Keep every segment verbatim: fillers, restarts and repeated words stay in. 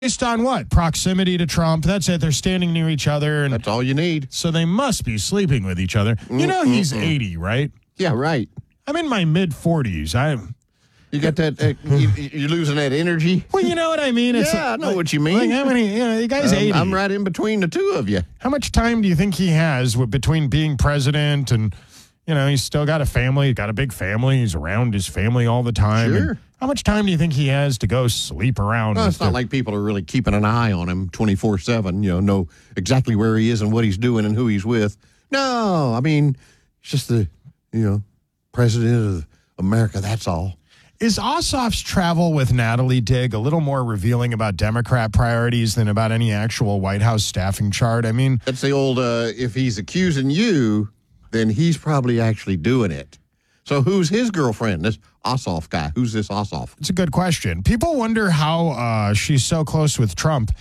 Based on what? Proximity to Trump. That's it. They're standing near each other. And that's all you need. So they must be sleeping with each other. You know he's Mm-mm. eighty, right? Yeah, right. I'm in my mid-forties. I'm... You got that, uh, you, you're losing that energy? Well, you know what I mean? It's yeah, like, I know like, what you mean. Like how many, you know, the guy's um, eighty. I'm right in between the two of you. How much time do you think he has with, between being president and, you know, he's still got a family, he's got a big family, he's around his family all the time. Sure. How much time do you think he has to go sleep around? Well, it's not the, like people are really keeping an eye on him twenty-four seven, you know, know exactly where he is and what he's doing and who he's with. No, I mean, it's just the, you know, president of America, that's all. Is Ossoff's travel with Natalie Digg a little more revealing about Democrat priorities than about any actual White House staffing chart? I mean, that's the old, uh, if he's accusing you, then he's probably actually doing it. So who's his girlfriend, this Ossoff guy? Who's this Ossoff? It's a good question. People wonder how uh, she's so close with Trump.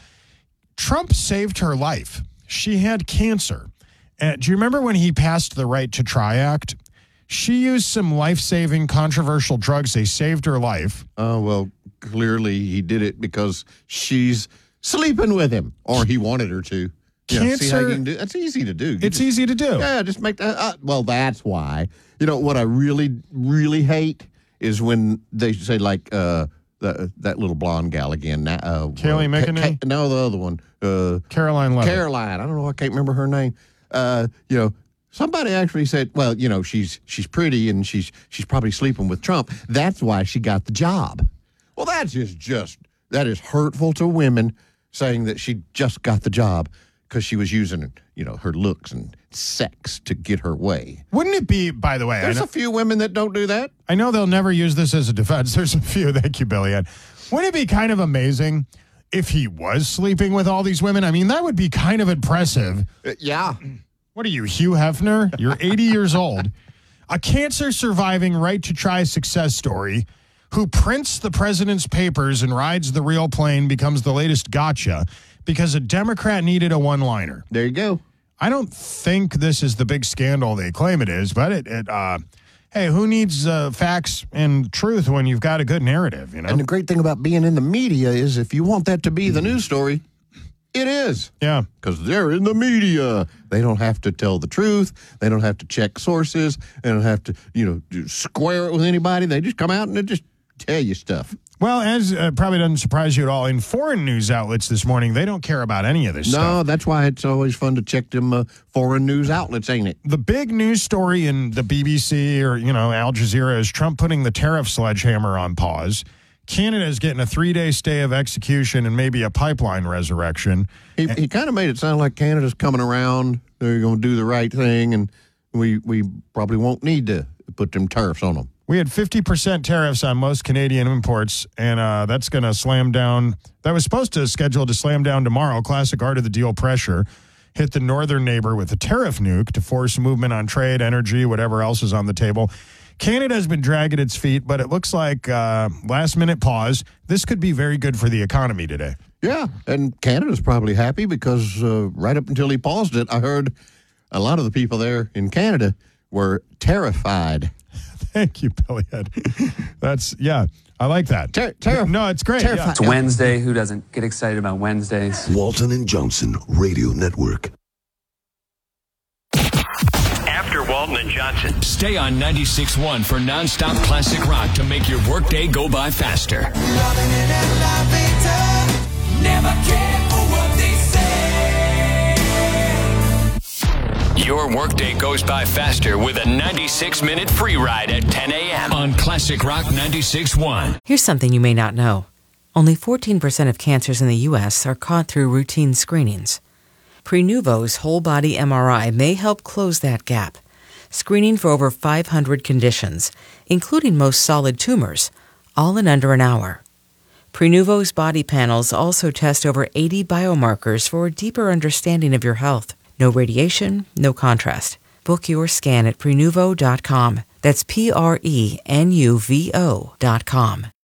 Trump saved her life. She had cancer. Uh, do you remember when he passed the Right to Try Act? She used some life-saving, controversial drugs. They saved her life. Oh, uh, well, clearly he did it because she's sleeping with him, or he wanted her to. Cancer, yeah, see how you can do? That's easy to do. You it's just, easy to do. Yeah, just make that. Uh, well, that's why. You know, what I really, really hate is when they say, like, uh, the, that little blonde gal again. Uh, Kayleigh uh, McEnany? Ka- no, the other one. Uh, Caroline Levitt. Caroline. I don't know. I can't remember her name. Uh, you know, somebody actually said, well, you know, she's she's pretty and she's she's probably sleeping with Trump. That's why she got the job. Well, that's just, just that is hurtful to women, saying that she just got the job because she was using, you know, her looks and sex to get her way. Wouldn't it be, by the way... There's I know, a few women that don't do that. I know they'll never use this as a defense. There's a few. Thank you, Billy Ed. Wouldn't it be kind of amazing if he was sleeping with all these women? I mean, that would be kind of impressive. Uh, yeah. What are you, Hugh Hefner? You're eighty years old. A cancer-surviving right-to-try success story who prints the president's papers and rides the real plane becomes the latest gotcha because a Democrat needed a one-liner. There you go. I don't think this is the big scandal they claim it is, but it, it uh, hey, who needs uh, facts and truth when you've got a good narrative, you know? And the great thing about being in the media is if you want that to be the news story, it is. Yeah. Because they're in the media. They don't have to tell the truth. They don't have to check sources. They don't have to, you know, square it with anybody. They just come out and they just tell you stuff. Well, as uh, probably doesn't surprise you at all, in foreign news outlets this morning, they don't care about any of this no, stuff. No, that's why it's always fun to check them uh, foreign news outlets, ain't it? The big news story in the B B C or, you know, Al Jazeera is Trump putting the tariff sledgehammer on pause. Canada's getting a three-day stay of execution and maybe a pipeline resurrection. He, he kind of made it sound like Canada's coming around. They're going to do the right thing, and we, we probably won't need to put them tariffs on them. We had fifty percent tariffs on most Canadian imports, and uh, that's going to slam down. That was supposed to schedule to slam down tomorrow. Classic art of the deal pressure hit the northern neighbor with a tariff nuke to force movement on trade, energy, whatever else is on the table. Canada has been dragging its feet, but it looks like uh, last-minute pause. This could be very good for the economy today. Yeah, and Canada's probably happy because uh, right up until he paused it, I heard a lot of the people there in Canada were terrified. Thank you, Billy Ed. That's, yeah, I like that. Ter- ter- no, it's great. Terrified. It's Wednesday. Who doesn't get excited about Wednesdays? Walton and Johnson Radio Network. After Walton and Johnson. Stay on ninety-six point one for nonstop classic rock to make your workday go by faster. Never care for what they say. Your workday goes by faster with a ninety-six minute free ride at ten a.m. on Classic Rock ninety-six point one. Here's something you may not know. Only fourteen percent of cancers in the U S are caught through routine screenings. Prenuvo's whole-body M R I may help close that gap, screening for over five hundred conditions, including most solid tumors, all in under an hour. Prenuvo's body panels also test over eighty biomarkers for a deeper understanding of your health. No radiation, no contrast. Book your scan at Prenuvo dot com. That's P R E N U V O dot com.